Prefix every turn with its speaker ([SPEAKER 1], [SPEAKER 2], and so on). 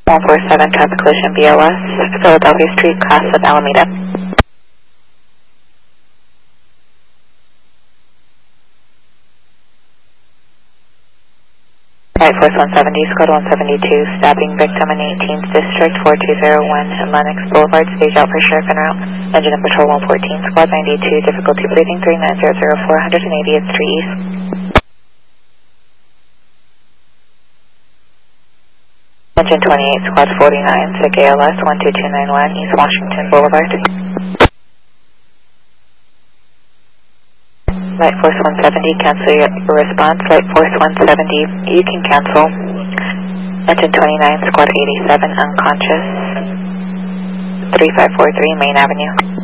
[SPEAKER 1] 147 traffic collision BLS, Philadelphia Street, class of Alameda. Right, Force 170, Squad 172, stabbing victim in 18th District, 4201 and Lenox Boulevard, stage out for sheriff en route. Engine and patrol 114, Squad 92, difficulty breathing 3900, 480th Street East. Engine 28, Squad 49, SIG ALS 12291, East Washington Boulevard. Light Force 170, cancel your response. Light Force 170, you can cancel. Engine 29, Squad 87, unconscious. 3543 Main Avenue.